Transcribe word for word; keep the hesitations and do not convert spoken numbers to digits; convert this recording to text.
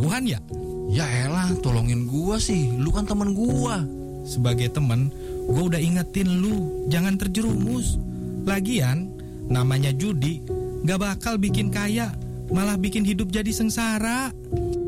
taruhan ya? Ya elah, tolongin gua sih. Lu kan teman gua. Sebagai teman, gua udah ingetin lu jangan terjerumus. Lagian, namanya judi gak bakal bikin kaya, malah bikin hidup jadi sengsara.